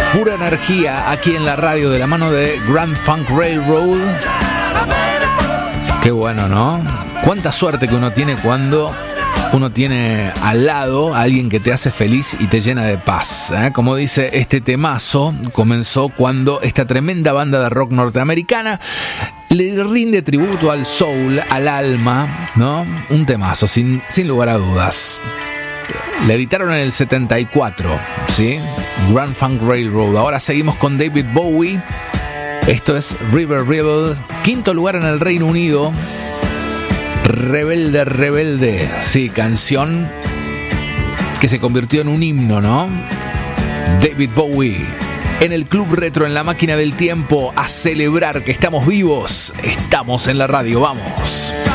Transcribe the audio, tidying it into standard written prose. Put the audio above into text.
Pura energía aquí en la radio de la mano de Grand Funk Railroad. Qué bueno, ¿no? Cuánta suerte que uno tiene cuando uno tiene al lado a alguien que te hace feliz y te llena de paz, ¿eh? Como dice este temazo, comenzó cuando esta tremenda banda de rock norteamericana le rinde tributo al soul, al alma, ¿no? Un temazo, sin lugar a dudas. Le editaron en el 74, ¿sí? Grand Funk Railroad. Ahora seguimos con David Bowie. Esto es River Rebel, quinto lugar en el Reino Unido. Rebelde, rebelde. Sí, canción que se convirtió en un himno, ¿no? David Bowie en el Club Retro, en la máquina del tiempo, a celebrar que estamos vivos. Estamos en la radio, vamos.